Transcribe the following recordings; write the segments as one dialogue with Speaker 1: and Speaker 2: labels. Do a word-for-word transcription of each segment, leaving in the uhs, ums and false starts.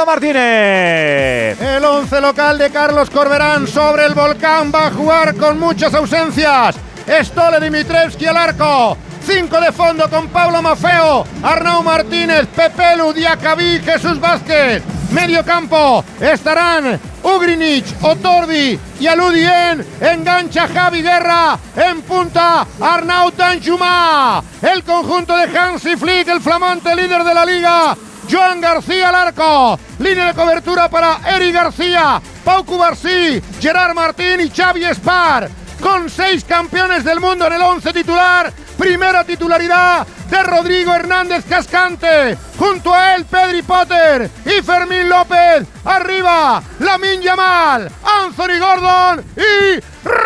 Speaker 1: Martínez.
Speaker 2: El once local de Carlos Corberán sobre el Volcán va a jugar con muchas ausencias. Stole Dimitrievski al arco. Cinco de fondo con Pablo Maffeo, Arnau Martínez, Pepelu, Diacabí, Jesús Vázquez. Medio campo estarán Ugrinic, Otorbi y Aludien. Engancha Javi Guerra. En punta Arnaud Danjuma. El conjunto de Hansi Flick, el flamante líder de la liga. Joan García al arco. Línea de cobertura para Eric García, Pau Cubarsí, Gerard Martín y Xavi Espar. Con seis campeones del mundo en el once titular. Primera titularidad de Rodrigo Hernández Cascante. Junto a él Pedri Potter y Fermín López. Arriba Lamine Yamal, Anthony Gordon y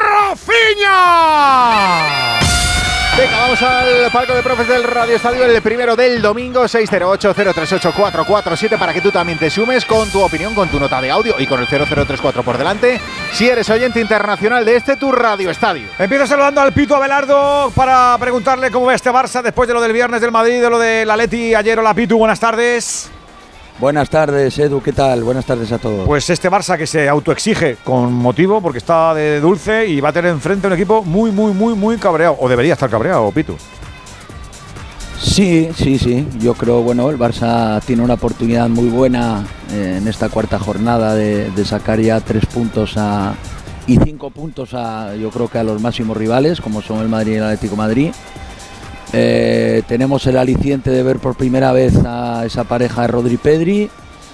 Speaker 2: Rafinha.
Speaker 3: Venga, vamos al palco de profes del Radio Estadio, el primero del domingo. Seis cero ocho, cero tres ocho, cuatro cuatro siete para que tú también te sumes con tu opinión, con tu nota de audio y con el cero cero tres cuatro por delante si eres oyente internacional de este tu Radio Estadio.
Speaker 1: Empiezo saludando al Pitu Abelardo para preguntarle cómo ve este Barça después de lo del viernes del Madrid, de lo del Atleti ayer. Hola Pitu, buenas tardes.
Speaker 4: Buenas tardes, Edu, ¿qué tal? Buenas tardes a todos.
Speaker 1: Pues este Barça que se autoexige con motivo porque está de dulce y va a tener enfrente un equipo muy, muy, muy, muy cabreado. O debería estar cabreado, Pitu.
Speaker 4: Sí, sí, sí. Yo creo, bueno, el Barça tiene una oportunidad muy buena eh, en esta cuarta jornada de, de sacar ya tres puntos a, y cinco puntos a, yo creo que a los máximos rivales, como son el Madrid y el Atlético de Madrid. Eh, tenemos el aliciente de ver por primera vez a esa pareja de Rodri-Pedri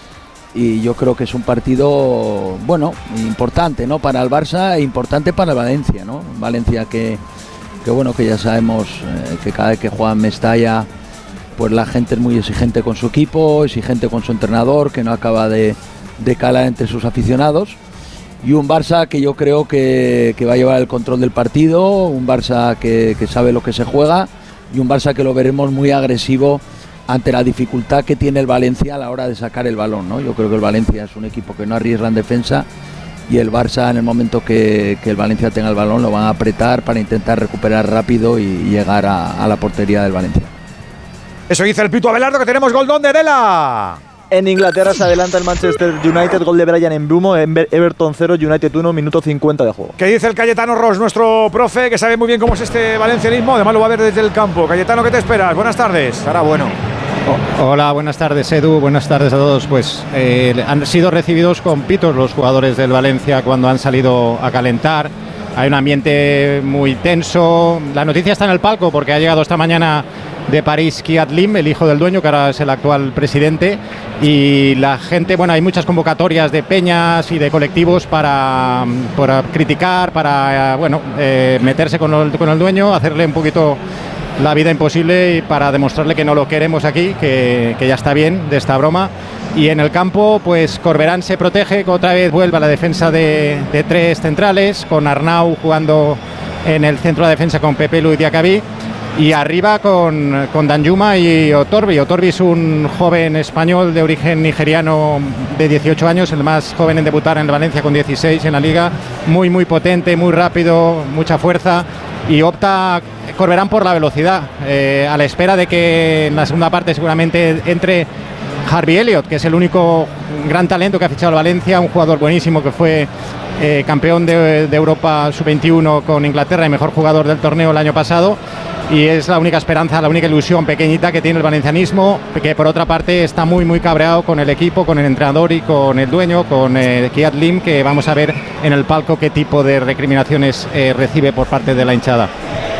Speaker 4: y yo creo que es un partido, bueno, importante, ¿no? Para el Barça e importante para el Valencia, ¿no? Valencia que, que bueno, que ya sabemos eh, que cada vez que juega en Mestalla, pues la gente es muy exigente con su equipo, exigente con su entrenador, que no acaba de, de calar entre sus aficionados. Y un Barça que yo creo que, que va a llevar el control del partido, un Barça que, que sabe lo que se juega y un Barça que lo veremos muy agresivo ante la dificultad que tiene el Valencia a la hora de sacar el balón, ¿no? Yo creo que el Valencia es un equipo que no arriesga en defensa y el Barça en el momento que, que el Valencia tenga el balón lo van a apretar para intentar recuperar rápido y, y llegar a, a la portería del Valencia.
Speaker 1: Eso dice el Pitu Abelardo, que tenemos gol. ¿Dónde, Dela?
Speaker 5: En Inglaterra se adelanta el Manchester United, gol de Brian Mbeumo, Everton cero, United uno, minuto cincuenta de juego.
Speaker 1: ¿Qué dice el Cayetano Ross, nuestro profe, que sabe muy bien cómo es este valencianismo? Además lo va a ver desde el campo. Cayetano, ¿qué te esperas? Buenas tardes.
Speaker 3: Ahora bueno.
Speaker 6: Oh, hola, buenas tardes Edu, buenas tardes a todos. Pues eh, han sido recibidos con pitos los jugadores del Valencia cuando han salido a calentar. Hay un ambiente muy tenso. La noticia está en el palco porque ha llegado esta mañana de París Kiat Lim, el hijo del dueño, que ahora es el actual presidente, y la gente, bueno, hay muchas convocatorias de peñas y de colectivos para, para criticar, para, bueno, eh, meterse con el, con el dueño, hacerle un poquito la vida imposible y para demostrarle que no lo queremos aquí, que, que ya está bien de esta broma. Y en el campo, pues Corberán se protege, otra vez vuelve a la defensa de, de tres centrales, con Arnau jugando en el centro de defensa con Pepelu y Diacabí. Y arriba con, con Danjuma y Otorbi. Otorbi es un joven español de origen nigeriano de dieciocho años, el más joven en debutar en Valencia con dieciséis en la liga. Muy, muy potente, muy rápido, mucha fuerza. Y opta Corberán por la velocidad, eh, a la espera de que en la segunda parte seguramente entre Harvey Elliott, que es el único gran talento que ha fichado el Valencia, un jugador buenísimo que fue eh, campeón de, de Europa sub veintiuno con Inglaterra y mejor jugador del torneo el año pasado. Y es la única esperanza, la única ilusión pequeñita que tiene el valencianismo, que por otra parte está muy muy cabreado con el equipo, con el entrenador y con el dueño, con eh, Kiat Lim, que vamos a ver en el palco qué tipo de recriminaciones eh, recibe por parte de la hinchada.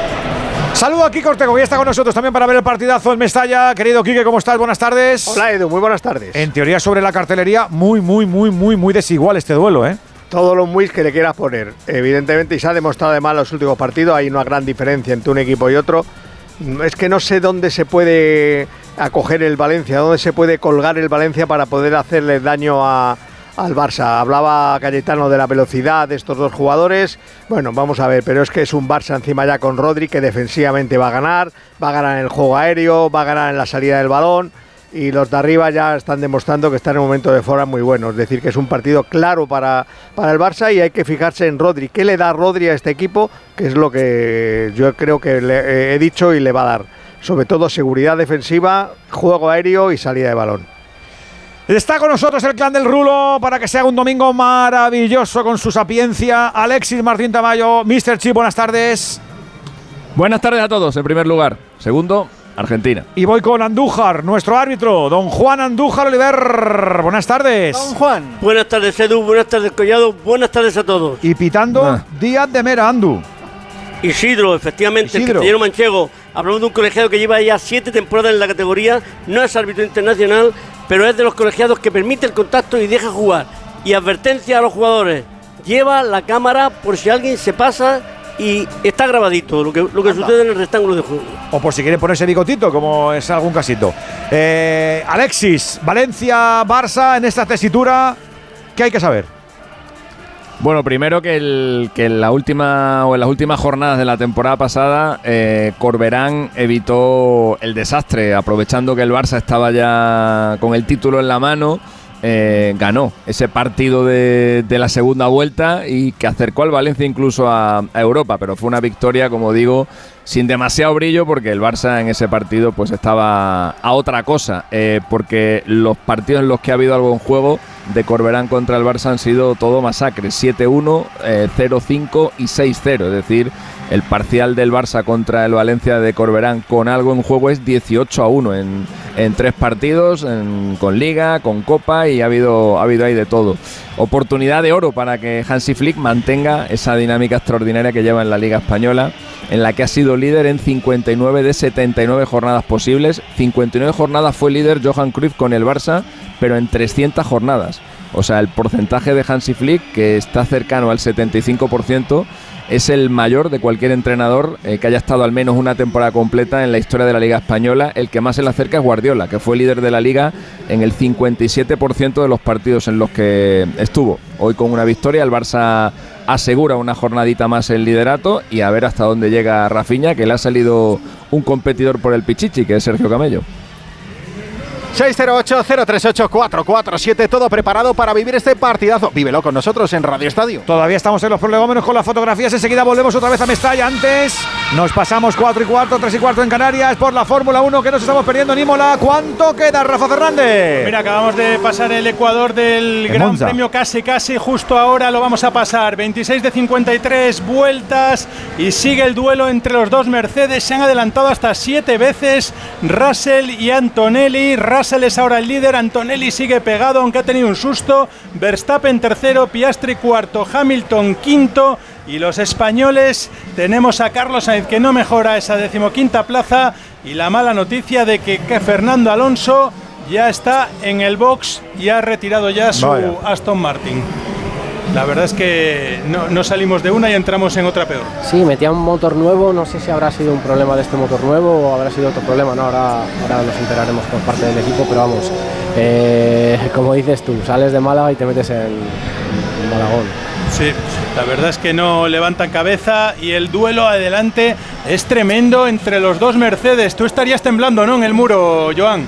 Speaker 1: Saludo a Quique Ortego, que ya está con nosotros también para ver el partidazo en Mestalla. Querido Quique, ¿cómo estás? Buenas tardes.
Speaker 3: Hola Edu, muy buenas tardes.
Speaker 1: En teoría sobre la cartelería, muy, muy, muy, muy, muy desigual este duelo, ¿eh?
Speaker 3: Todos los muis que le quieras poner, evidentemente, y se ha demostrado además en los últimos partidos, hay una gran diferencia entre un equipo y otro. Es que no sé dónde se puede acoger el Valencia, dónde se puede colgar el Valencia para poder hacerle daño a, al Barça. Hablaba Cayetano de la velocidad de estos dos jugadores. Bueno, vamos a ver, pero es que es un Barça encima ya con Rodri, que defensivamente va a ganar, va a ganar en el juego aéreo, va a ganar en la salida del balón. Y los de arriba ya están demostrando que están en un momento de forma muy bueno. Es decir, que es un partido claro para, para el Barça y hay que fijarse en Rodri. ¿Qué le da Rodri a este equipo? Que es lo que yo creo que le he dicho y le va a dar. Sobre todo seguridad defensiva, juego aéreo y salida de balón.
Speaker 1: Está con nosotros el clan del Rulo para que sea un domingo maravilloso con su sapiencia. Alexis Martín Tamayo, míster Chip, buenas tardes.
Speaker 7: Buenas tardes a todos, en primer lugar. Segundo, Argentina.
Speaker 1: Y voy con Andújar, nuestro árbitro, don Juan Andújar Oliver. Buenas tardes.
Speaker 8: Don Juan. Buenas tardes, Edu. Buenas tardes, Collado. Buenas tardes a todos.
Speaker 1: Y pitando ah. Díaz de Mera, Andu.
Speaker 8: Isidro, efectivamente,
Speaker 1: Isidro.
Speaker 8: El castellano manchego. Hablamos de un colegiado que lleva ya siete temporadas en la categoría. No es árbitro internacional, pero es de los colegiados que permite el contacto y deja jugar. Y advertencia a los jugadores. Lleva la cámara por si alguien se pasa y está grabadito lo que, lo que sucede en el rectángulo de juego.
Speaker 1: O por si quiere ponerse bigotito, como es algún casito. Eh, Alexis, Valencia, Barça, en esta tesitura, ¿qué hay que saber?
Speaker 7: Bueno, primero que, el, que en la última o en las últimas jornadas de la temporada pasada, eh, Corberán evitó el desastre, aprovechando que el Barça estaba ya con el título en la mano. Eh, ganó ese partido de, de la segunda vuelta y que acercó al Valencia incluso a, a Europa, pero fue una victoria, como digo, sin demasiado brillo, porque el Barça en ese partido pues estaba a otra cosa, eh, porque los partidos en los que ha habido algo en juego de Corberán contra el Barça han sido todo masacres, siete uno, eh, cero cinco y seis cero, es decir, el parcial del Barça contra el Valencia de Corberán con algo en juego es dieciocho a uno en, en tres partidos, en, con Liga, con Copa, y ha habido, ha habido ahí de todo. Oportunidad de oro para que Hansi Flick mantenga esa dinámica extraordinaria que lleva en la Liga Española, en la que ha sido líder en cincuenta y nueve de setenta y nueve jornadas posibles. cincuenta y nueve jornadas fue líder Johan Cruyff con el Barça, pero en trescientas jornadas. O sea, el porcentaje de Hansi Flick, que está cercano al setenta y cinco por ciento, es el mayor de cualquier entrenador eh, que haya estado al menos una temporada completa en la historia de la Liga Española. El que más se le acerca es Guardiola, que fue líder de la Liga en el cincuenta y siete por ciento de los partidos en los que estuvo. Hoy, con una victoria, el Barça asegura una jornadita más el liderato, y a ver hasta dónde llega Rafinha, que le ha salido un competidor por el Pichichi, que es Sergio Camello.
Speaker 2: seis cero ocho, cero tres ocho, cuatro cuatro siete, todo preparado para vivir este partidazo. Vívelo con nosotros en Radio Estadio.
Speaker 1: Todavía estamos en los prolegómenos con las fotografías. Enseguida volvemos otra vez a Mestalla. Antes nos pasamos cuatro y cuarto, tres y cuarto en Canarias por la Fórmula uno, que nos estamos perdiendo en Imola. ¿Cuánto queda, Rafa Fernández?
Speaker 9: Mira, acabamos de pasar el Ecuador del
Speaker 1: En
Speaker 9: Gran
Speaker 1: Monza.
Speaker 9: Premio, casi casi, justo ahora lo vamos a pasar. veintiséis de cincuenta y tres vueltas y sigue el duelo entre los dos Mercedes. Se han adelantado hasta siete veces Russell y Antonelli. Russell es ahora el líder, Antonelli sigue pegado, aunque ha tenido un susto. Verstappen tercero, Piastri cuarto, Hamilton quinto. Y los españoles, tenemos a Carlos Sainz, que no mejora esa decimoquinta plaza, y la mala noticia de que, que Fernando Alonso ya está en el box y ha retirado ya su
Speaker 1: Vaya.
Speaker 9: Aston Martin. La verdad es que no, no salimos de una y entramos en otra peor.
Speaker 10: Sí, metía un motor nuevo, no sé si habrá sido un problema de este motor nuevo o habrá sido otro problema, ¿no? Ahora, ahora nos enteraremos por parte del equipo, pero vamos, eh, como dices tú, sales de Málaga y te metes en, en Malagón.
Speaker 9: Sí, la verdad es que no levantan cabeza y el duelo adelante es tremendo entre los dos Mercedes. Tú estarías temblando, ¿no?, en el muro, Joan.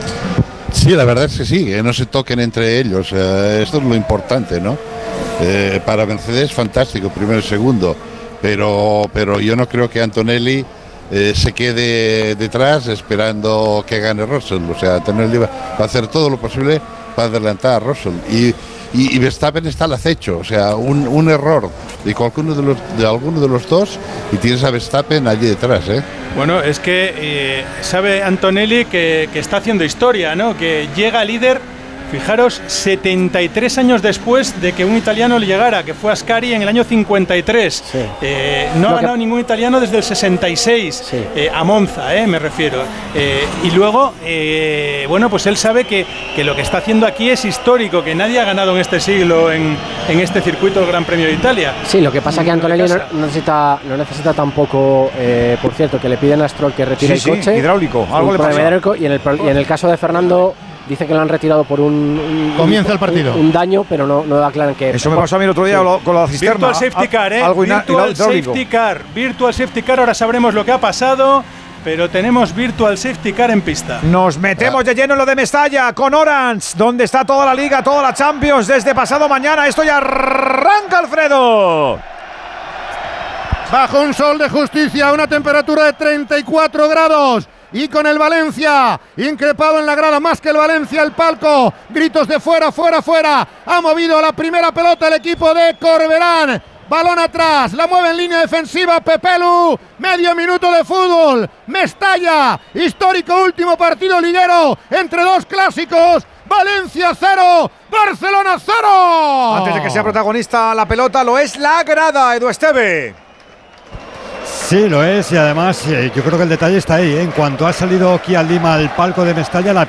Speaker 11: Sí, la verdad es que sí, que no se toquen entre ellos. Eh, esto es lo importante, ¿no? Eh, para Mercedes, fantástico, primero y segundo. Pero, pero yo no creo que Antonelli eh, se quede detrás esperando que gane Russell. O sea, Antonelli va, va a hacer todo lo posible para adelantar a Russell. Y, y, y Verstappen está al acecho. O sea, un, un error de, cualquiera de, los, de alguno de los dos y tienes a Verstappen allí detrás, ¿eh?
Speaker 9: Bueno, es que eh, sabe Antonelli que, que está haciendo historia, ¿no? Que llega líder, fijaros, setenta y tres años después de que un italiano le llegara, que fue Ascari en el año cincuenta y tres.
Speaker 10: Sí.
Speaker 9: Eh, no
Speaker 10: Lo
Speaker 9: ha
Speaker 10: que...
Speaker 9: ganado ningún italiano desde el sesenta y seis,
Speaker 10: Sí.
Speaker 9: eh, a Monza, eh, me refiero. Eh, y luego, eh, bueno, pues él sabe que, que lo que está haciendo aquí es histórico, que nadie ha ganado en este siglo en, en este circuito del Gran Premio de Italia.
Speaker 10: Sí, lo que pasa es que Antonelli no, no necesita, no necesita tampoco, eh, por cierto, que le piden a Stroll que retire
Speaker 1: Sí,
Speaker 10: el
Speaker 1: sí,
Speaker 10: coche.
Speaker 1: hidráulico, algo
Speaker 10: Un
Speaker 1: le pasa.
Speaker 10: problema hidráulico, y en el, pro- y en el caso de Fernando, dice que lo han retirado por un, un
Speaker 2: Comienza
Speaker 10: un,
Speaker 2: el partido.
Speaker 10: un, un daño, pero no, no aclaran que.
Speaker 1: Eso me pasó a mí el otro día
Speaker 10: Sí.
Speaker 1: lo- con la cisterna.
Speaker 9: Virtual Safety Car, ¿eh?
Speaker 1: Algo ina-
Speaker 9: Virtual
Speaker 1: hidráulico.
Speaker 9: Safety Car, Virtual Safety Car, ahora sabremos lo que ha pasado, pero tenemos Virtual Safety Car en pista.
Speaker 1: Nos metemos de lleno en lo de Mestalla con Orange, donde está toda la Liga, toda la Champions desde pasado mañana. Esto ya arranca, Alfredo.
Speaker 2: Bajo un sol de justicia, una temperatura de treinta y cuatro grados. y con el Valencia increpado en la grada, más que el Valencia, el palco, gritos de fuera, fuera, fuera. Ha movido la primera pelota el equipo de Corberán. Balón atrás, la mueve en línea defensiva Pepelu, medio minuto de fútbol, Mestalla, histórico último partido liguero entre dos clásicos, Valencia cero, Barcelona cero.
Speaker 1: Antes de que sea protagonista la pelota, lo es la grada, Edu Esteve.
Speaker 12: Sí, lo es, y además eh, yo creo que el detalle está ahí, ¿eh? En cuanto ha salido Kia Lima al palco de Mestalla, la